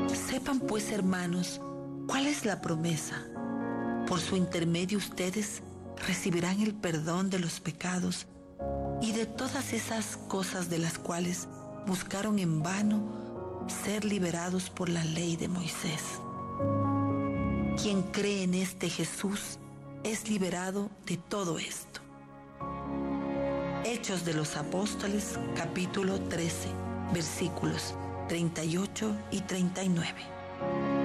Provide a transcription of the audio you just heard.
Sepan pues, hermanos, cuál es la promesa. Por su intermedio ustedes recibirán el perdón de los pecados y de todas esas cosas de las cuales buscaron en vano ser liberados por la ley de Moisés. Quien cree en este Jesús es liberado de todo esto. Hechos de los Apóstoles, capítulo 13, versículos 38 y 39.